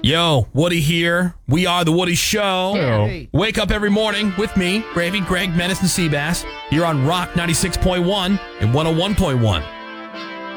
Yo, Woody here. We are The Woody Show. Hey. Wake up every morning with me, Gravy, Greg, Menace, and Seabass, here on Rock 96.1 and 101.1.